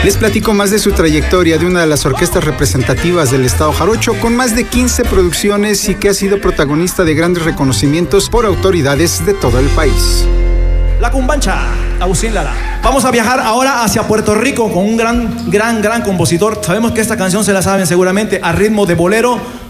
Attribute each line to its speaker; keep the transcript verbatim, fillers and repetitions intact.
Speaker 1: Les platico más de su trayectoria de una de las orquestas representativas del estado jarocho, con más de quince producciones y que ha sido protagonista de grandes reconocimientos por autoridades de todo el país.
Speaker 2: La Cumbancha, Agustín Lara. Vamos a viajar ahora hacia Puerto Rico con un gran, gran, gran compositor. Sabemos que esta canción se la saben seguramente a ritmo de bolero.